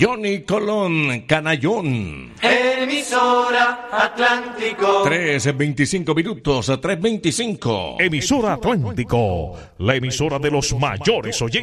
Johnny Colón, Canallón. Emisora Atlántico. 3:25 minutos, 3:25. Emisora Atlántico, la emisora de los mayores oyentes.